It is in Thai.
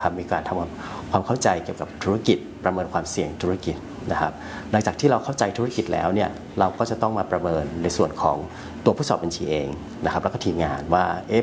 มีการทำความเข้าใจเกี่ยวกับธุรกิจประเมินความเสี่ยงธุรกิจนะครับหลังจากที่เราเข้าใจธุรกิจแล้วเนี่ยเราก็จะต้องมาประเมินในส่วนของตัวผู้สอบบัญชีเองนะครับแล้วก็ทีมงานว่า